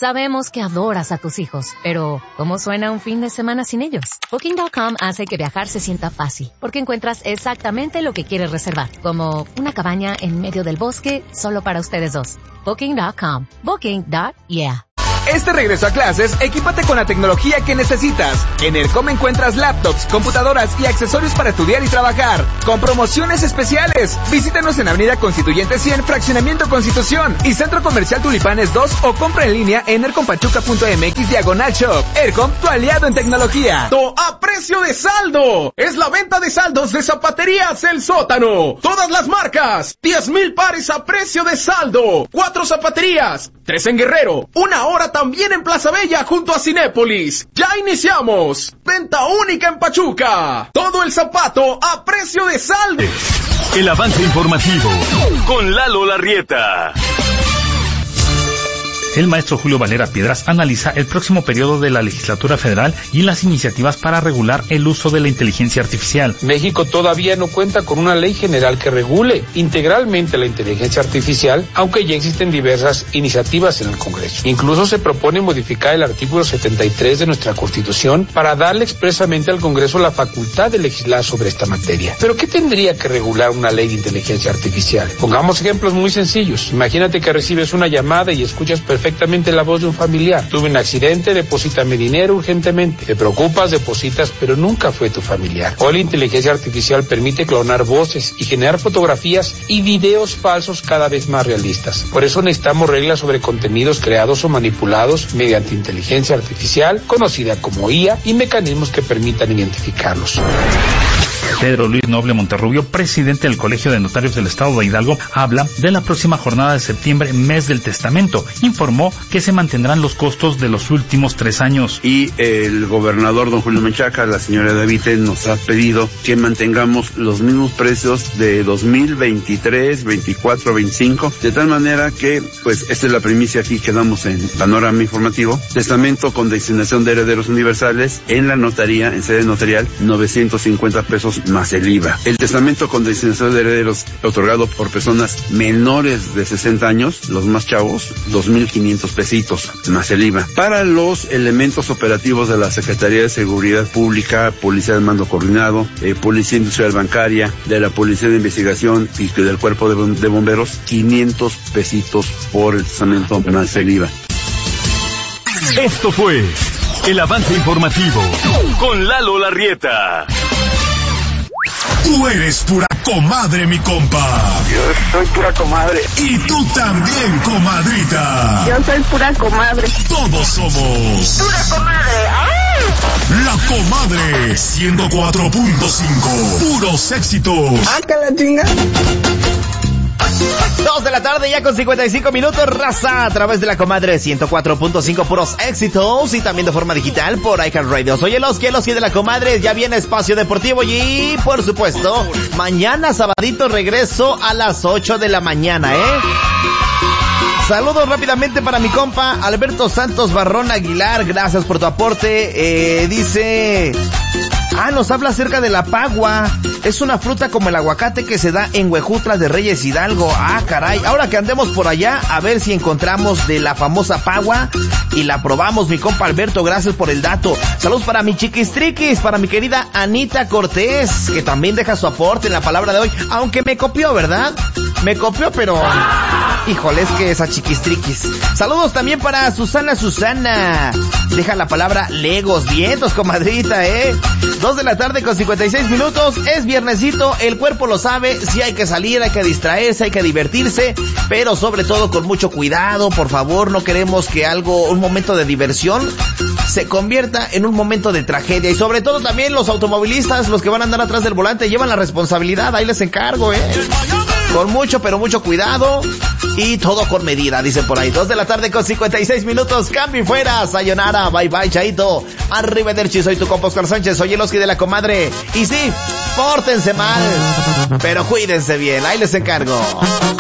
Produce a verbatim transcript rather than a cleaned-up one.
Sabemos que adoras a tus hijos, pero ¿cómo suena un fin de semana sin ellos? Booking punto com hace que viajar se sienta fácil, porque encuentras exactamente lo que quieres reservar, como una cabaña en medio del bosque solo para ustedes dos. Booking punto com. Booking. Yeah. Este regreso a clases, equípate con la tecnología que necesitas. En ERCOM encuentras laptops, computadoras y accesorios para estudiar y trabajar, con promociones especiales. Visítanos en Avenida Constituyente cien, Fraccionamiento Constitución y Centro Comercial Tulipanes dos, o compra en línea en ercompachuca punto mx diagonal shop. ERCOM, tu aliado en tecnología. ¡To a precio de saldo! Es la venta de saldos de Zapaterías El Sótano. Todas las marcas, diez mil pares a precio de saldo. Cuatro zapaterías, tres en Guerrero, una hora también en Plaza Bella junto a Cinépolis. ¡Ya iniciamos! Venta única en Pachuca. Todo el zapato a precio de saldo. El avance informativo con Lalo Larrieta. El maestro Julio Valera Piedras analiza el próximo periodo de la legislatura federal y las iniciativas para regular el uso de la inteligencia artificial. México todavía no cuenta con una ley general que regule integralmente la inteligencia artificial, aunque ya existen diversas iniciativas en el Congreso. Incluso se propone modificar el artículo setenta y tres de nuestra Constitución para darle expresamente al Congreso la facultad de legislar sobre esta materia. ¿Pero qué tendría que regular una ley de inteligencia artificial? Pongamos ejemplos muy sencillos. Imagínate que recibes una llamada y escuchas perfectamente perfectamente la voz de un familiar. Tuve un accidente, deposítame dinero urgentemente. Te preocupas, depositas, pero nunca fue tu familiar. Hoy la inteligencia artificial permite clonar voces y generar fotografías y videos falsos cada vez más realistas. Por eso necesitamos reglas sobre contenidos creados o manipulados mediante inteligencia artificial, conocida como I A, y mecanismos que permitan identificarlos. Pedro Luis Noble Monterrubio, presidente del Colegio de Notarios del Estado de Hidalgo, habla de la próxima jornada de septiembre, mes del testamento. Informó que se mantendrán los costos de los últimos tres años. Y el gobernador don Julio Menchaca, la señora Davite, nos ha pedido que mantengamos los mismos precios de dos mil veintitrés, veinticuatro, veinticinco, de tal manera que, pues, esta es la primicia aquí que damos en Panorama Informativo. Testamento con designación de herederos universales en la notaría, en sede notarial, novecientos cincuenta pesos más el I V A. El testamento con designación de herederos otorgado por personas menores de sesenta años, los más chavos, dos mil quinientos pesitos más el I V A. Para los elementos operativos de la Secretaría de Seguridad Pública, Policía de Mando Coordinado, eh, Policía Industrial Bancaria, de la Policía de Investigación y del Cuerpo de, de Bomberos, quinientos pesitos por el testamento más el I V A. Esto fue el avance informativo con Lalo Larrieta. Tú eres pura comadre, mi compa. Yo soy pura comadre. Y tú también, comadrita. Yo soy pura comadre. Todos somos pura comadre. ¡Ay! La Comadre ciento cuatro punto cinco. Puros éxitos. ¡Ah, que la chinga! Dos de la tarde ya con cincuenta y cinco minutos, raza, a través de La Comadre ciento cuatro punto cinco, puros éxitos, y también de forma digital por iHeartRadio. Soy el Oski, el Oski de La Comadre, ya viene Espacio Deportivo y, por supuesto, mañana sabadito regreso a las ocho de la mañana, ¿eh? Saludos rápidamente para mi compa Alberto Santos Barrón Aguilar, gracias por tu aporte. Eh, dice... Ah, nos habla acerca de la pagua. Es una fruta como el aguacate que se da en Huejutla de Reyes Hidalgo. Ah, caray. Ahora que andemos por allá, a ver si encontramos de la famosa pagua y la probamos, mi compa Alberto. Gracias por el dato. Saludos para mi chiquistriquis, para mi querida Anita Cortés, que también deja su aporte en la palabra de hoy. Aunque me copió, ¿verdad? Me copió, pero... híjole, es que esa chiquistriquis. Saludos también para Susana Susana. Deja la palabra Legos. Vientos, comadrita, ¿eh? Dos de la tarde con cincuenta y seis minutos, es viernesito, el cuerpo lo sabe, si hay que salir, hay que distraerse, hay que divertirse, pero sobre todo con mucho cuidado, por favor, no queremos que algo, un momento de diversión, se convierta en un momento de tragedia, y sobre todo también los automovilistas, los que van a andar atrás del volante, llevan la responsabilidad, ahí les encargo, eh, con mucho, pero mucho cuidado, y todo con medida, dicen por ahí. Dos de la tarde con cincuenta y seis minutos, cambio y fuera, sayonara, bye bye, chaito, arrivederci, soy tu compa Oscar Sánchez, soy el Oski de La Comadre, y sí, pórtense mal, pero cuídense bien, ahí les encargo.